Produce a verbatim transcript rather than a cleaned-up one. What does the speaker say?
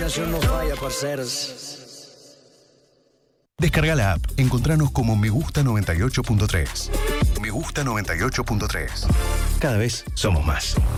coordinación no falla, parceros. Descarga la app. Encontranos como Me Gusta noventa y ocho punto tres. Me Gusta noventa y ocho punto tres. Cada vez somos más.